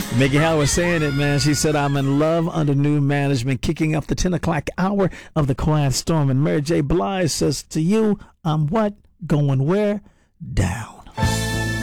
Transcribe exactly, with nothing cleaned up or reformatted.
Mickey Howard saying it, man. She said, I'm in love under new management, kicking up the ten o'clock hour of the Quiet Storm. And Mary J. Blige says to you, I'm what? Going where? Down.